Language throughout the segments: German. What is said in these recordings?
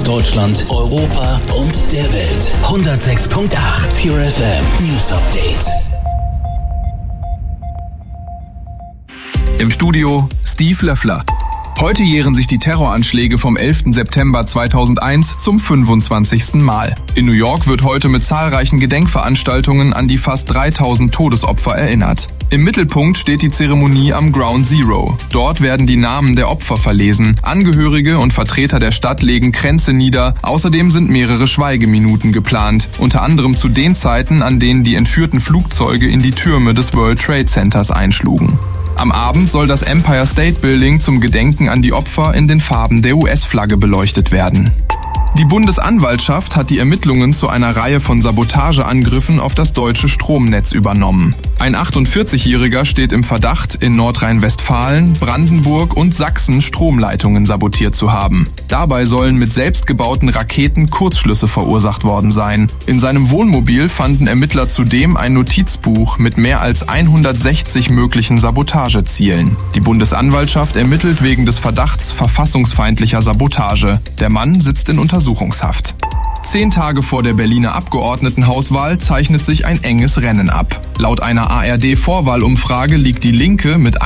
Deutschland, Europa und der Welt. 106.8 Pure FM News Update. Im Studio Steve Löffler. Heute jähren sich die Terroranschläge vom 11. September 2001 zum 25. Mal. In New York wird heute mit zahlreichen Gedenkveranstaltungen an die fast 3000 Todesopfer erinnert. Im Mittelpunkt steht die Zeremonie am Ground Zero. Dort werden die Namen der Opfer verlesen. Angehörige und Vertreter der Stadt legen Kränze nieder. Außerdem sind mehrere Schweigeminuten geplant. Unter anderem zu den Zeiten, an denen die entführten Flugzeuge in die Türme des World Trade Centers einschlugen. Am Abend soll das Empire State Building zum Gedenken an die Opfer in den Farben der US-Flagge beleuchtet werden. Die Bundesanwaltschaft hat die Ermittlungen zu einer Reihe von Sabotageangriffen auf das deutsche Stromnetz übernommen. Ein 48-Jähriger steht im Verdacht, in Nordrhein-Westfalen, Brandenburg und Sachsen Stromleitungen sabotiert zu haben. Dabei sollen mit selbstgebauten Raketen Kurzschlüsse verursacht worden sein. In seinem Wohnmobil fanden Ermittler zudem ein Notizbuch mit mehr als 160 möglichen Sabotagezielen. Die Bundesanwaltschaft ermittelt wegen des Verdachts verfassungsfeindlicher Sabotage. Der Mann sitzt in Untersuchungshaft. 10 Tage vor der Berliner Abgeordnetenhauswahl zeichnet sich ein enges Rennen ab. Laut einer ARD-Vorwahlumfrage liegt die Linke mit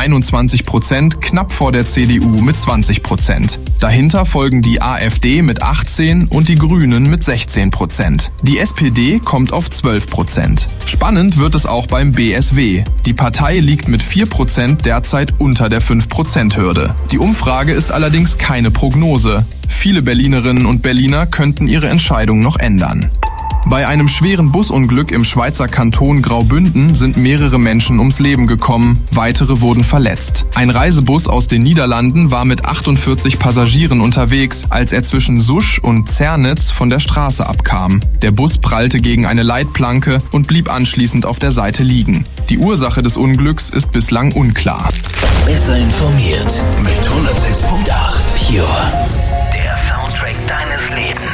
21% knapp vor der CDU mit 20%. Dahinter folgen die AfD mit 18% und die Grünen mit 16%. Die SPD kommt auf 12%. Spannend wird es auch beim BSW. Die Partei liegt mit 4% derzeit unter der 5%-Hürde. Die Umfrage ist allerdings keine Prognose. Viele Berlinerinnen und Berliner könnten ihre Entscheidung noch ändern. Bei einem schweren Busunglück im Schweizer Kanton Graubünden sind mehrere Menschen ums Leben gekommen, weitere wurden verletzt. Ein Reisebus aus den Niederlanden war mit 48 Passagieren unterwegs, als er zwischen Susch und Zernitz von der Straße abkam. Der Bus prallte gegen eine Leitplanke und blieb anschließend auf der Seite liegen. Die Ursache des Unglücks ist bislang unklar. Besser informiert mit 106.8 Pure. Der Soundtrack deines Lebens.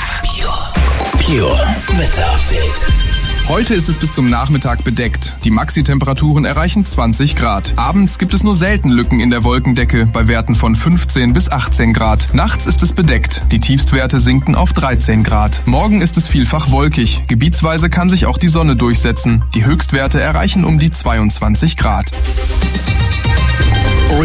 Pure Wetter Update. Heute ist es bis zum Nachmittag bedeckt. Die Maxi-Temperaturen erreichen 20 Grad. Abends gibt es nur selten Lücken in der Wolkendecke bei Werten von 15 bis 18 Grad. Nachts ist es bedeckt. Die Tiefstwerte sinken auf 13 Grad. Morgen ist es vielfach wolkig. Gebietsweise kann sich auch die Sonne durchsetzen. Die Höchstwerte erreichen um die 22 Grad.